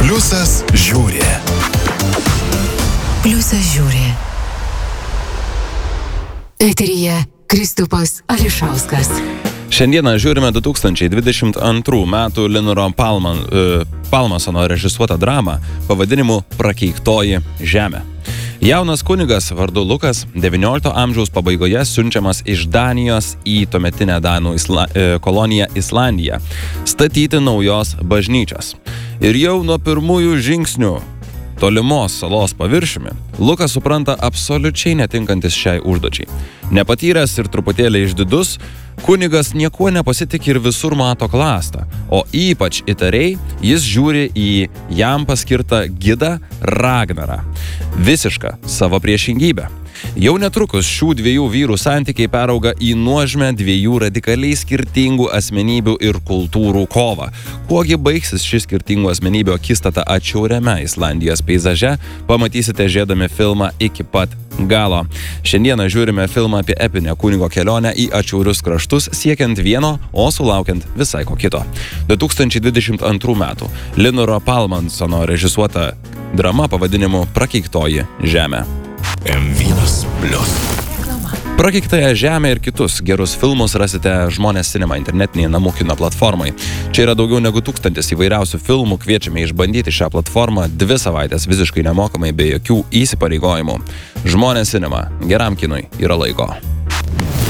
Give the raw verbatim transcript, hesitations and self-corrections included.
Pliusas žiūri. Pliusas žiūri. Eteryje Kristupas Ališauskas. Šiandieną žiūrime du tūkstančiai dvidešimt antrų metų Linuro Palman, e, Palmasono režisuotą dramą pavadinimu Prakeiktoji žemė. Jaunas kunigas vardu Lukas devyniolikto amžiaus pabaigoje siunčiamas iš Danijos į tuometinę Danų Isla, e, koloniją Islandiją statyti naujos bažnyčios. Ir jau nuo pirmųjų žingsnių tolimos salos paviršiumi Lukas supranta absoliučiai netinkantis šiai užduočiai. Nepatyręs ir truputėlį išdidus, kunigas niekuo nepasitikė ir visur mato klastą, o ypač įtariai jis žiūri į jam paskirtą gidą Ragnarą, visišką savo priešingybę. Jau netrukus šių dviejų vyrų santykiai perauga į nuožmę dviejų radikaliai skirtingų asmenybių ir kultūrų kovą. Kuogi baigsis ši skirtingų asmenybių akistata atšiauriame Islandijos peizaže, pamatysite žiūrėdami filmą iki pat galo. Šiandieną žiūrime filmą apie epinę kunigo kelionę į atšiaurius kraštus, siekiant vieno, o sulaukiant visai ko kito. du tūkstančiai dvidešimt antrų metų Linuro Palmansono režisuota drama pavadinimu Prakeiktoji žemė. M vienas plius. Prakeiktąją žemę ir kitus gerus filmus rasite Žmonės Cinema internetinėje namų kino platformai. Čia yra daugiau negu tūkstantis įvairiausių filmų, kviečiame išbandyti šią platformą dvi savaitės visiškai nemokamai be jokių įsipareigojimų. Žmonės Cinema, geram kinui yra laiko.